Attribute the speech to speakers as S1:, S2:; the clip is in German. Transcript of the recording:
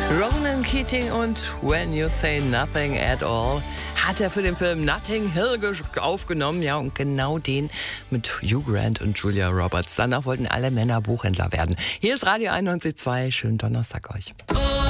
S1: Ronan Keating und When You Say Nothing at All hat er für den Film Notting Hill aufgenommen. Ja, und genau den mit Hugh Grant und Julia Roberts. Danach wollten alle Männer Buchhändler werden. Hier ist Radio 91.2. Schönen Donnerstag euch.